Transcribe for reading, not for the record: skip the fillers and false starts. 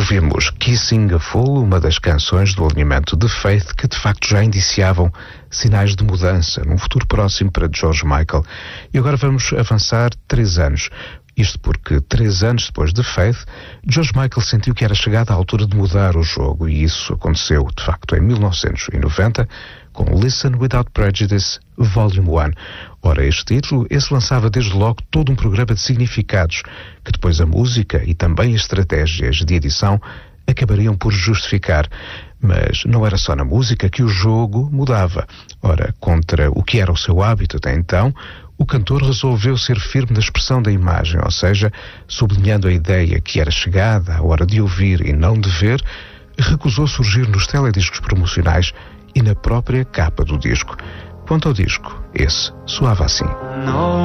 Ouvimos Kissing a Fool, uma das canções do alinhamento de Faith que de facto já indiciavam sinais de mudança num futuro próximo para George Michael. E agora vamos avançar 3 anos. Isto porque 3 anos depois de Faith, George Michael sentiu que era chegada a altura de mudar o jogo, e isso aconteceu de facto em 1990 com Listen Without Prejudice Volume 1. Ora, este título, esse lançava desde logo todo um programa de significados que depois a música e também as estratégias de edição acabariam por justificar. Mas não era só na música que o jogo mudava. Ora, contra o que era o seu hábito até então, o cantor resolveu ser firme na expressão da imagem, ou seja, sublinhando a ideia que era chegada a hora de ouvir e não de ver, recusou surgir nos telediscos promocionais e na própria capa do disco. Quanto ao disco, esse soava assim.